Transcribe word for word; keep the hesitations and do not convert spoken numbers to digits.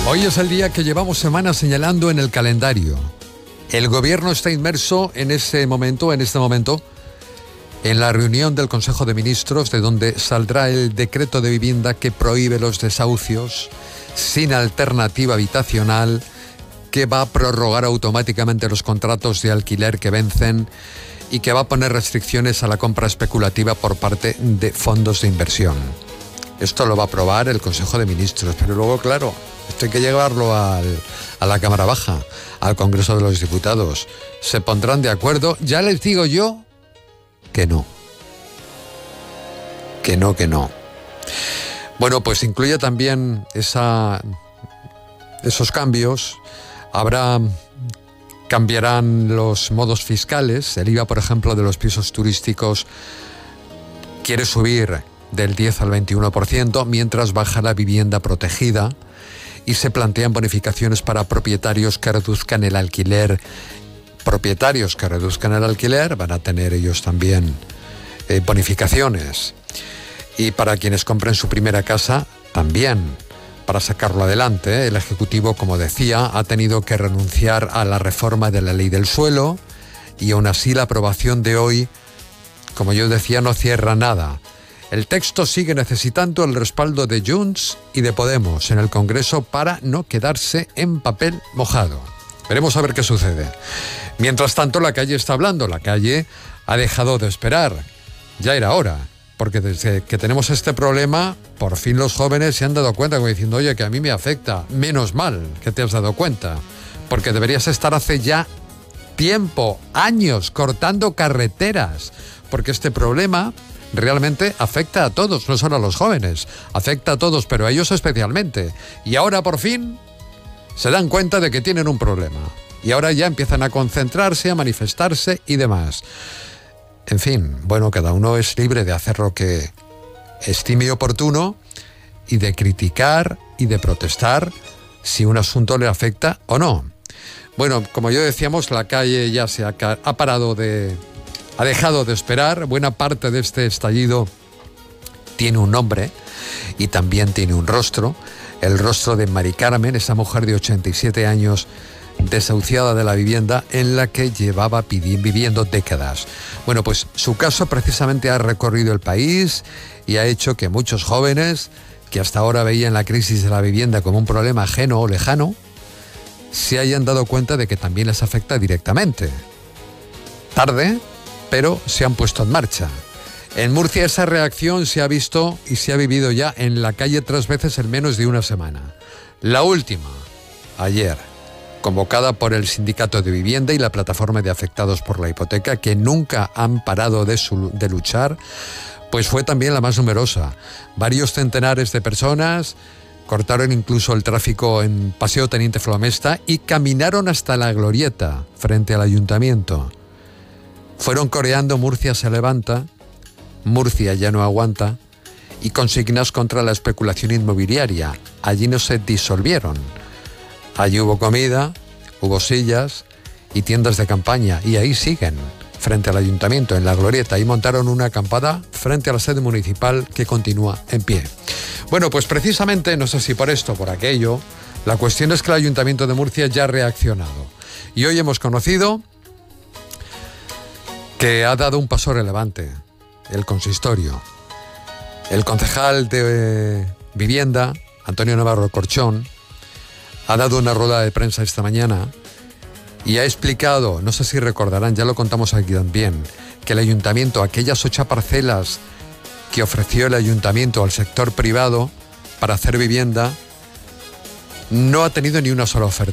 Hoy es el día que llevamos semanas señalando en el calendario. El gobierno está inmerso en ese momento, en este momento, en la reunión del Consejo de Ministros, de donde saldrá el decreto de vivienda que prohíbe los desahucios sin alternativa habitacional, que va a prorrogar automáticamente los contratos de alquiler que vencen y que va a poner restricciones a la compra especulativa por parte de fondos de inversión. Esto lo va a aprobar el Consejo de Ministros, pero luego, claro, esto hay que llevarlo al, a la Cámara Baja, al Congreso de los Diputados. ¿Se pondrán de acuerdo? Ya les digo yo que no. Que no, que no. Bueno, pues incluye también esa, esos cambios. Habrá, cambiarán los modos fiscales. El I V A, por ejemplo, de los pisos turísticos quiere subir del diez al veintiuno por ciento, mientras baja la vivienda protegida, y se plantean bonificaciones para propietarios que reduzcan el alquiler. Propietarios que reduzcan el alquiler van a tener ellos también eh, bonificaciones. Y para quienes compren su primera casa, también. Para sacarlo adelante, el Ejecutivo, como decía, ha tenido que renunciar a la reforma de la ley del suelo, y aún así la aprobación de hoy, como yo decía, no cierra nada. El texto sigue necesitando el respaldo de Junts y de Podemos en el Congreso para no quedarse en papel mojado. Veremos a ver qué sucede. Mientras tanto, la calle está hablando. La calle ha dejado de esperar. Ya era hora, porque desde que tenemos este problema, por fin los jóvenes se han dado cuenta, como diciendo, oye, que a mí me afecta. Menos mal que te has dado cuenta, porque deberías estar hace ya tiempo, años, cortando carreteras, porque este problema realmente afecta a todos, no solo a los jóvenes, afecta a todos, pero a ellos especialmente. Y ahora por fin se dan cuenta de que tienen un problema. Y ahora ya empiezan a concentrarse, a manifestarse y demás. En fin, bueno, cada uno es libre de hacer lo que estime oportuno y de criticar y de protestar si un asunto le afecta o no. Bueno, como yo decíamos, la calle ya se ha, ha parado de... ha dejado de esperar. Buena parte de este estallido tiene un nombre y también tiene un rostro. El rostro de Mari Carmen, esa mujer de ochenta y siete años, desahuciada de la vivienda en la que llevaba viviendo décadas. Bueno, pues su caso precisamente ha recorrido el país y ha hecho que muchos jóvenes, que hasta ahora veían la crisis de la vivienda como un problema ajeno o lejano, se hayan dado cuenta de que también les afecta directamente. Tarde, pero se han puesto en marcha. En Murcia esa reacción se ha visto y se ha vivido ya en la calle tres veces en menos de una semana. La última, ayer, convocada por el Sindicato de Vivienda y la Plataforma de Afectados por la Hipoteca, que nunca han parado de, su, de luchar, pues fue también la más numerosa. Varios centenares de personas cortaron incluso el tráfico en Paseo Teniente Flomesta y caminaron hasta la glorieta frente al ayuntamiento. Fueron coreando Murcia se levanta, Murcia ya no aguanta, y consignas contra la especulación inmobiliaria. Allí no se disolvieron. Allí hubo comida, hubo sillas y tiendas de campaña, y ahí siguen, frente al ayuntamiento, en la glorieta. Ahí montaron una acampada frente a la sede municipal que continúa en pie. Bueno, pues precisamente, no sé si por esto o por aquello, la cuestión es que el Ayuntamiento de Murcia ya ha reaccionado. Y hoy hemos conocido que ha dado un paso relevante, el consistorio. El concejal de Vivienda, Antonio Navarro Corchón, ha dado una rueda de prensa esta mañana y ha explicado, no sé si recordarán, ya lo contamos aquí también, que el ayuntamiento, aquellas ocho parcelas que ofreció el ayuntamiento al sector privado para hacer vivienda, no ha tenido ni una sola oferta.